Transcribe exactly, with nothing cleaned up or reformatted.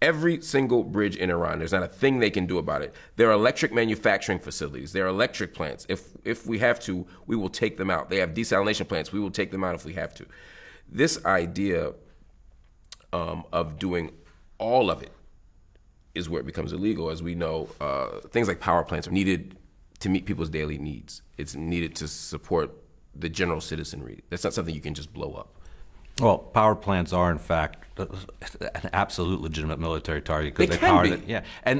Every single bridge in Iran, there's not a thing they can do about it. There are electric manufacturing facilities. There are electric plants. If if we have to, we will take them out. They have desalination plants. We will take them out if we have to. This idea um, of doing all of it is where it becomes illegal. As we know, uh, things like power plants are needed to meet people's daily needs. It's needed to support the general citizenry. That's not something you can just blow up. Well, power plants are, in fact, an absolute legitimate military target because They they, can power be. the, yeah, and